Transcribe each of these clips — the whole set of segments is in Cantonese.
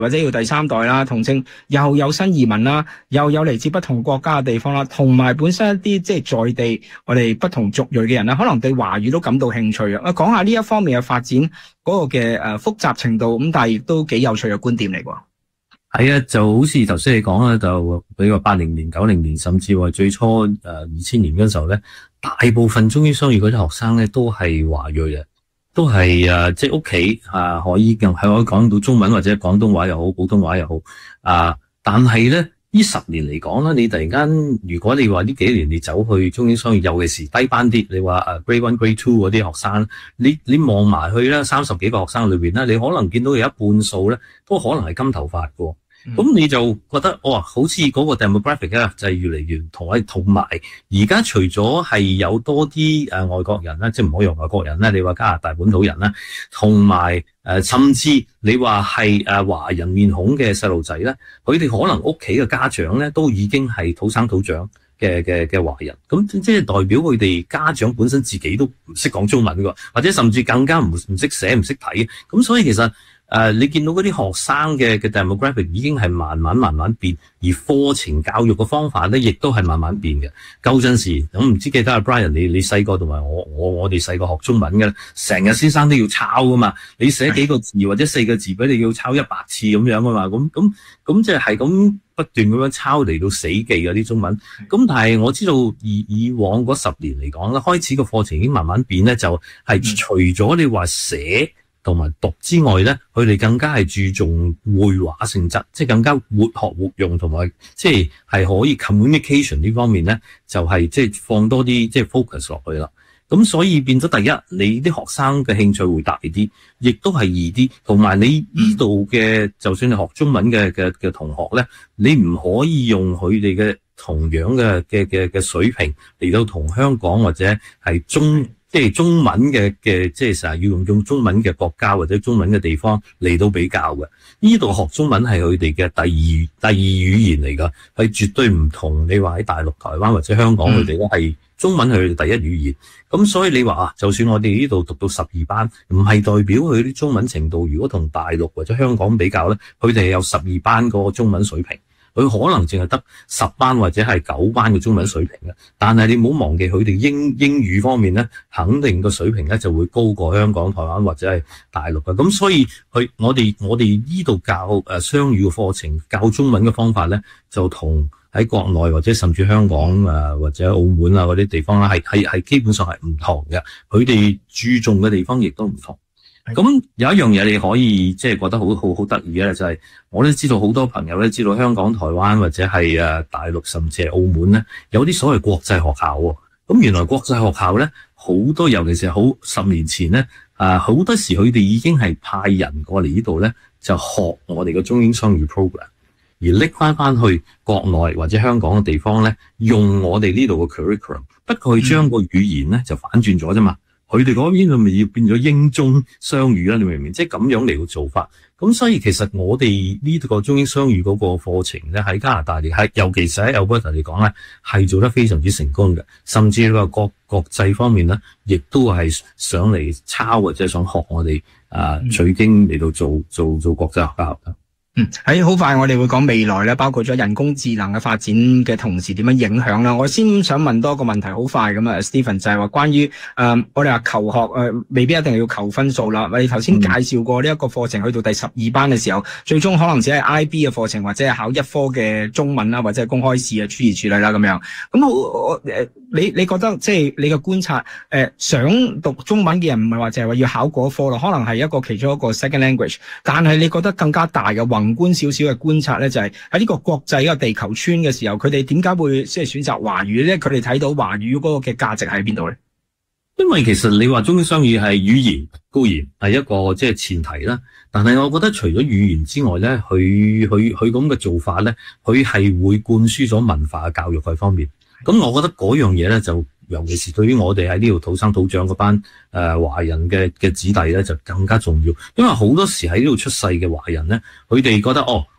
或者要第三代啦，同性又有新移民啦，又有嚟自不同國家嘅地方啦，同埋本身一啲即係在地我哋不同族裔嘅人啦，可能對華語都感到興趣啊。講下呢一方面嘅發展嗰個嘅複雜程度，咁但係亦都幾有趣嘅觀點嚟喎。 係啊，就好似頭先你講啦，就比如話80年、90年，甚至話最初2000年嗰陣時候咧，大部分中英雙語嗰啲學生咧都係華裔嘅。都係即係屋企可以講到中文或者廣東話又好，普通話又好但係咧呢10年嚟講啦，你突然間如果你話呢幾年你走去中英雙語，尤其是低班啲，你話Grade 1、Grade 2嗰啲學生，你望埋去啦，30幾個學生裏邊咧，你可能見到有一半數咧都可能係金頭髮嘅。咁你就覺得好似嗰個 demographic 咧就係越嚟越同埋而家除咗係有多啲外國人啦，即係唔可以用外國人啦，你話加拿大本土人啦，同埋甚至你話係華人面孔嘅細路仔咧，佢哋可能屋企嘅家長咧都已經係土生土長嘅華人，咁即係代表佢哋家長本身自己都唔識講中文㗎，或者甚至更加唔識寫唔識睇，咁所以其實你見到嗰啲學生嘅 demographic 已經係慢慢變，而課程教育嘅方法咧，亦都係慢慢變嘅。舊陣時，咁唔知記得阿 Brian 你細個同埋我哋細個學中文嘅，成日先生都要抄噶嘛。你寫幾個字或者4個字俾你要抄100次咁樣噶嘛。咁即係咁不斷咁樣抄嚟到死記嗰啲中文。咁但係我知道以往嗰10年嚟講咧，開始個課程已經慢慢變咧，就係除咗你話寫同埋讀之外咧，佢哋更加係注重會話性質，即係更加活學活用，同埋即係可以 communication 呢方面咧，就係即係放多啲即係 focus 落去啦。咁所以變咗第一，你啲學生嘅興趣會大啲，亦都係易啲，同埋你呢度嘅就算你學中文嘅同學咧，你唔可以用佢哋嘅同樣嘅水平嚟到同香港或者係即係中文嘅即係成日要用中文嘅國家或者中文嘅地方嚟到比較嘅。呢度學中文係佢哋嘅第二語言嚟噶，係絕對唔同。你話喺大陸、台灣或者香港，佢哋都係中文係佢哋第一語言。咁所以你話就算我哋呢度讀到12班，唔係代表佢啲中文程度，如果同大陸或者香港比較咧，佢哋係有12班嗰個中文水平。佢可能淨係得10班或者係9班嘅中文水平嘅，但係你唔好忘記佢哋英語方面咧，肯定個水平咧就會高過香港、台灣或者係大陸嘅。咁所以我哋呢度教雙語嘅課程，教中文嘅方法咧，就同喺國內或者甚至香港或者澳門啊嗰啲地方啦，係基本上係唔同嘅。佢哋注重嘅地方亦都唔同。咁有一樣嘢你可以即係覺得好得意嘅，就係我都知道好多朋友咧知道香港、台灣或者係大陸甚至係澳門咧有啲所謂國際學校喎。咁原來國際學校咧好多，尤其是10年前咧好多時佢哋已經係派人過嚟呢度咧就學我哋嘅中英雙語 program， 而拎翻去國內或者香港嘅地方咧用我哋呢度嘅 curriculum， 不過佢將個語言咧就反轉咗啫嘛。佢哋嗰邊咪要變咗英中雙語啦？你明唔明？即係咁樣嚟到做法。咁所以其實我哋呢個中英雙語嗰個課程咧，喺加拿大嚟，尤其是喺 Alberta 嚟講咧，係做得非常之成功嘅。甚至個國際方面咧，亦都係想嚟抄或者想學我哋取經嚟到做國際學校。 喺好快我哋會講未來咧，包括咗人工智能嘅發展嘅同時點樣影響啦。我先想問多個問題，好快咁啊 Stephen 就係話關於我哋話求學未必一定要求分數啦。你頭先介紹過呢一個課程去到第12班嘅時候，最終可能只係 IB 嘅課程或者係考一科嘅中文啦，或者係公開試啊諸如此類啦咁樣。咁你覺得即係你嘅觀察想讀中文嘅人唔係話淨係話要考嗰科咯，可能係一個其中一個 second language， 但係你覺得更加大嘅宏觀少少嘅觀察咧，就係喺呢個國際一個地球村嘅時候，佢哋點解會即係選擇華語咧？佢哋睇到華語嗰個嘅價值喺邊度咧？ 因為其實你話中英雙語係語言固然係一個即係前提啦，但係我覺得除咗語言之外咧，佢咁嘅做法咧，佢係會灌輸咗文化嘅教育嗰方面。咁我覺得嗰樣嘢咧，就尤其是對於我哋喺呢度土生土長嗰班華人嘅子弟咧，就更加重要。因為好多時喺呢度出世嘅華人咧，佢哋覺得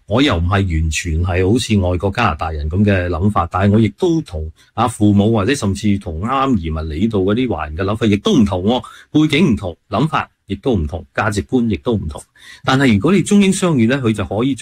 我又唔係完全係好似外國加拿大人咁嘅諗法，但係我亦都同父母或者甚至同啱啱移民嚟呢度嗰啲華人嘅諗法亦都唔同喎，背景唔同，諗法亦都唔同，價值觀亦都唔同。但係如果你中英雙語咧，佢就可以